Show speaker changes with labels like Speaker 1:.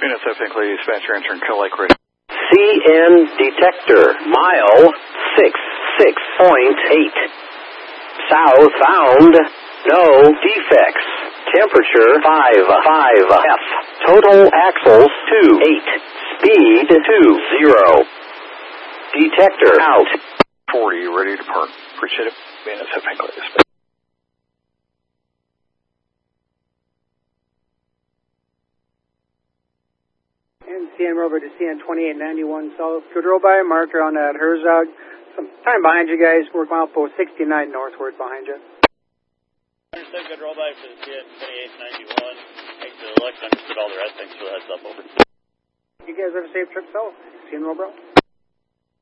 Speaker 1: Units F. Hinckley, dispatcher entering Kill Lake Radio.
Speaker 2: CN detector, mile 66.8. Southbound, no defects. Temperature 55F. Total axles 28. Speed 20. Detector out.
Speaker 1: 40, ready to depart. Appreciate it. Units F. Hinckley, dispatcher.
Speaker 3: CN Rover to CN 2891 South. Good roll by marker on that Herzog. Some time behind you guys. Work milepost 69 northward behind you.
Speaker 4: Understood. Good roll by for the CN 2891. Thanks for the look. Understood all the rest. Thanks for the heads up. Over.
Speaker 3: You guys have a safe trip south. CN Rover.